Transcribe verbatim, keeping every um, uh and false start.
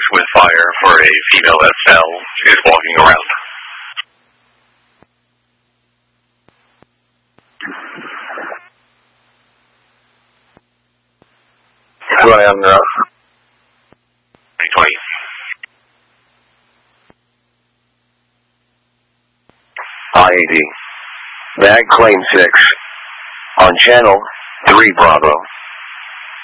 with fire for a female that fell is walking around. Who I am now? twenty twenty. I A D. Mag Claim six. On channel three Bravo.